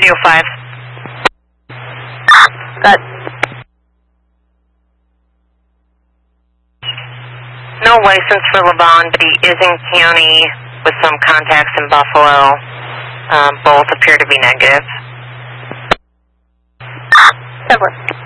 305. Good. No license for Levon, but he is in county with some contacts in Buffalo. Both appear to be negative. Good work.